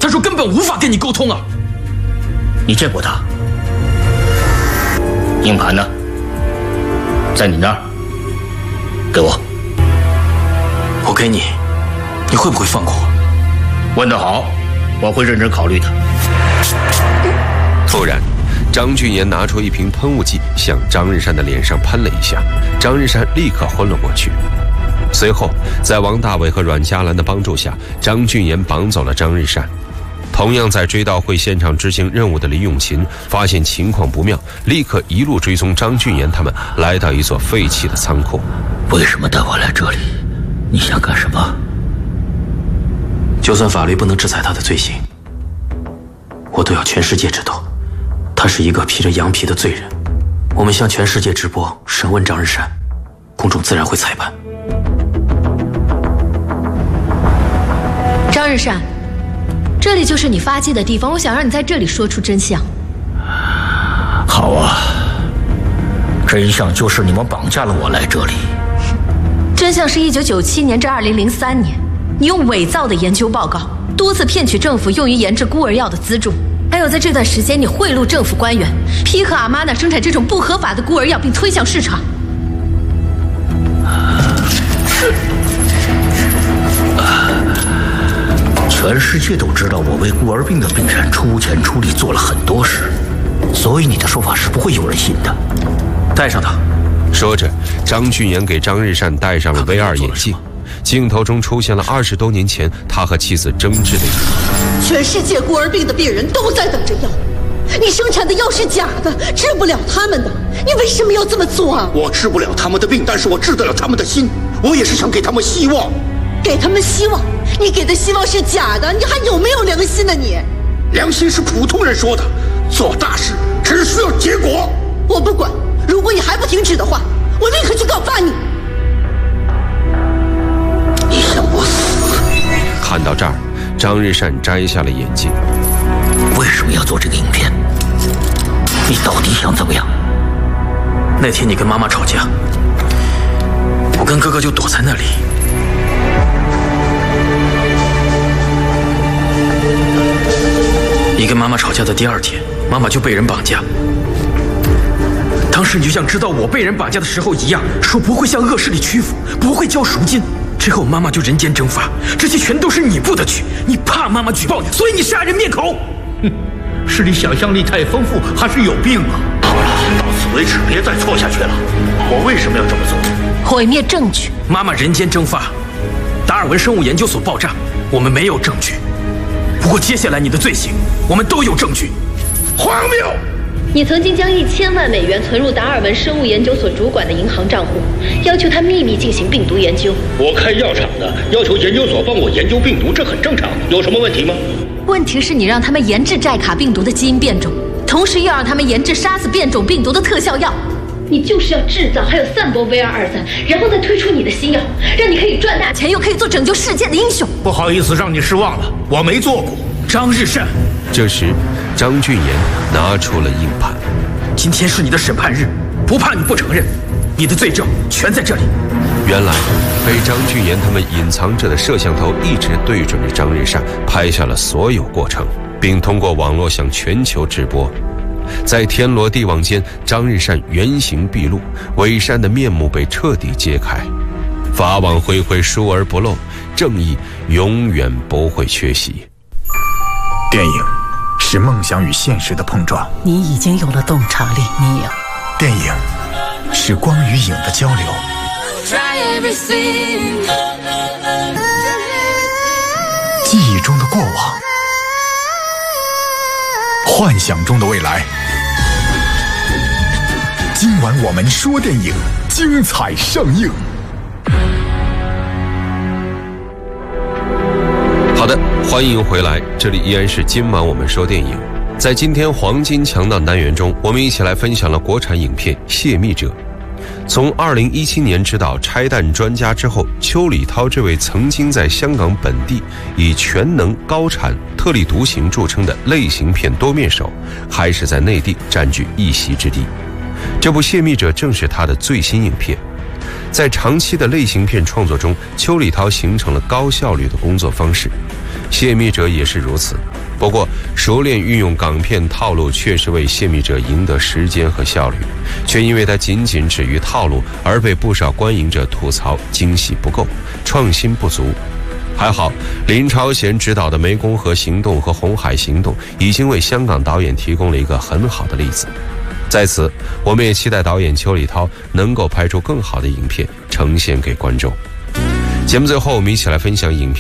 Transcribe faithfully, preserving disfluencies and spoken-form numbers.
说根本无法跟你沟通啊！ 你见过他？硬盘呢？在你那儿，给我。 我给你，你会不会放过我？ 问得好，我会认真考虑的。 突然，张俊言拿出一瓶喷雾剂，向张日善的脸上喷了一下，张日善立刻昏了过去。随后，在王大伟和阮嘉兰的帮助下，张俊言绑走了张日善。同样在追悼会现场执行任务的李永琴发现情况不妙，立刻一路追踪张俊言他们，来到一座废弃的仓库。 为什么带我来这里？你想干什么？ 就算法律不能制裁他的罪行，我都要全世界知道，他是一个披着羊皮的罪人。我们向全世界直播审问张日善，公众自然会裁判。 张日善，这里就是你发迹的地方，我想让你在这里说出真相。 好啊，真相就是你们绑架了我来这里。 真相是一九九七年至二零零三年，你用伪造的研究报告多次骗取政府用于研制孤儿药的资助，还有在这段时间你贿赂政府官员，批和阿玛纳生产这种不合法的孤儿药并推向市场。 全世界都知道我为孤儿病的病人出钱出力做了很多事，所以你的说法是不会有人信的。 带上他。 说着，张俊言给张日善戴上了 V 二 眼镜，镜头中出现了二十多年前他和妻子争执的一幕。 全世界孤儿病的病人都在等着药，你生产的药是假的，治不了他们的，你为什么要这么做啊？ 我治不了他们的病，但是我治得了他们的心，我也是想给他们希望。 给他们希望？你给的希望是假的，你还有没有良心呢你？ 良心是普通人说的，做大事只需要结果。 我不管，如果你还不停止的话，我立刻去告发你。 你想我死？ 看到这儿，张日善摘下了眼镜。 为什么要做这个影片？你到底想怎么样？ 那天你跟妈妈吵架，我跟哥哥就躲在那里。你跟妈妈吵架的第二天，妈妈就被人绑架。当时你就像知道我被人绑架的时候一样，说不会向恶势力屈服，不会交赎金。之后妈妈就人间蒸发，这些全都是你布的局。你怕妈妈举报你，所以你杀人灭口。 哼，是你想象力太丰富，还是有病啊？好了，到此为止，别再错下去了。我为什么要这么做？ 毁灭证据。 妈妈人间蒸发，达尔文生物研究所爆炸，我们没有证据。不过接下来你的罪行，我们都有证据。荒谬！ 你曾经将一千万美元存入达尔文生物研究所主管的银行账户，要求他秘密进行病毒研究。 我开药厂的，要求研究所帮我研究病毒，这很正常，有什么问题吗？ 问题是你让他们研制寨卡病毒的基因变种，同时又让他们研制杀死变种病毒的特效药。你就是要制造还有散播 V 二 二三，然后再推出你的新药，让你可以赚大钱，又可以做拯救世界的英雄。 不好意思，让你失望了，我没做过。 张日善。 这时，张俊言拿出了硬盘。 今天是你的审判日，不怕你不承认，你的罪证全在这里。 原来，被张俊言他们隐藏着的摄像头一直对准着张日善，拍下了所有过程，并通过网络向全球直播。在天罗地网间，张日善原形毕露，伪善的面目被彻底揭开。法网恢恢，疏而不漏，正义永远不会缺席。 电影是梦想与现实的碰撞， 你已经有了洞察力，你有。 电影是光与影的交流，记忆中的过往，幻想中的未来。今晚我们说电影，精彩上映。 好的，欢迎回来，这里依然是今晚我们说电影。在今天黄金强档单元中，我们一起来分享了国产影片《泄密者》。从二零一七年执导《拆弹专家》之后，邱礼涛这位曾经在香港本地以全能、高产、特立独行著称的类型片多面手，开始在内地占据一席之地。这部《泄密者》正是他的最新影片。在长期的类型片创作中，邱礼涛形成了高效率的工作方式。 泄密者也是如此。不过，熟练运用港片套路确实为泄密者赢得时间和效率，却因为他仅仅止于套路而被不少观影者吐槽惊喜不够，创新不足。还好，林超贤执导的《湄公河行动》和《红海行动》已经为香港导演提供了一个很好的例子。在此，我们也期待导演邱礼涛能够拍出更好的影片呈现给观众。节目最后，我们一起来分享影片